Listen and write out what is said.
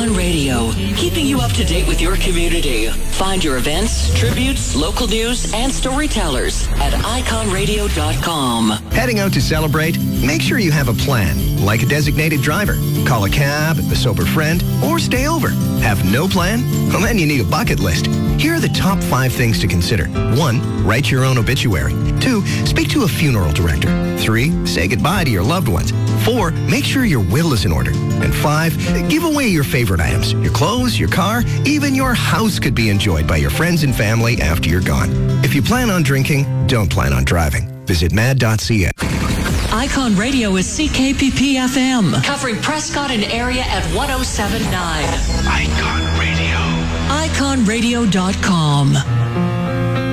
Icon Radio, keeping you up to date with your community. Find your events, tributes, local news, and storytellers at iconradio.com. Heading out to celebrate? Make sure you have a plan, like a designated driver. Call a cab, a sober friend, or stay over. Have no plan? Well, then you need a bucket list. Here are the top 5 things to consider. 1, write your own obituary. 2, speak to a funeral director. 3, say goodbye to your loved ones. 4, make sure your will is in order. And 5, give away your favorite items. Your clothes, your car, even your house could be enjoyed by your friends and family after you're gone. If you plan on drinking, don't plan on driving. Visit mad.ca. Icon Radio is CKPP FM, covering Prescott and area at 107.9. Icon Radio. iconradio.com.